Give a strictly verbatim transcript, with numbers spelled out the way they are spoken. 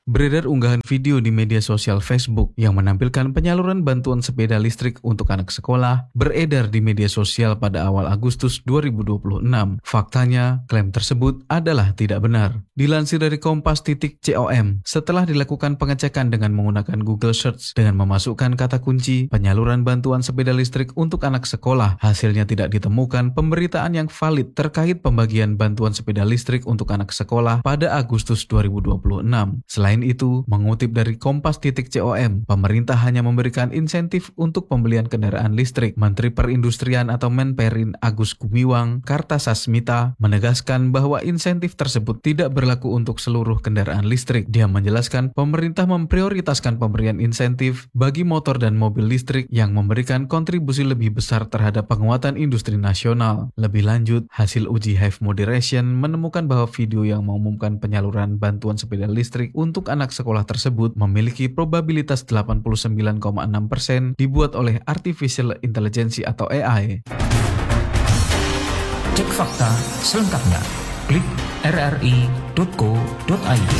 Beredar unggahan video di media sosial Facebook yang menampilkan penyaluran bantuan sepeda listrik untuk anak sekolah beredar di media sosial pada awal Agustus dua ribu dua puluh enam. Faktanya, klaim tersebut adalah tidak benar. Dilansir dari kompas titik com, setelah dilakukan pengecekan dengan menggunakan Google Search dengan memasukkan kata kunci penyaluran bantuan sepeda listrik untuk anak sekolah, hasilnya tidak ditemukan pemberitaan yang valid terkait pembagian bantuan sepeda listrik untuk anak sekolah pada Agustus dua ribu dua puluh enam. Selain itu, mengutip dari kompas titik com, pemerintah hanya memberikan insentif untuk pembelian kendaraan listrik. Menteri Perindustrian atau Menperin Agus Gumiwang Kartasasmita menegaskan bahwa insentif tersebut tidak berlaku untuk seluruh kendaraan listrik. Dia menjelaskan pemerintah memprioritaskan pemberian insentif bagi motor dan mobil listrik yang memberikan kontribusi lebih besar terhadap penguatan industri nasional. Lebih lanjut, hasil uji Hive Moderation menemukan bahwa video yang mengumumkan penyaluran bantuan sepeda listrik untuk anak sekolah tersebut memiliki probabilitas delapan puluh sembilan koma enam persen dibuat oleh Artificial Intelligence atau A I. Cek fakta selengkapnya. Klik r r i titik co titik i d.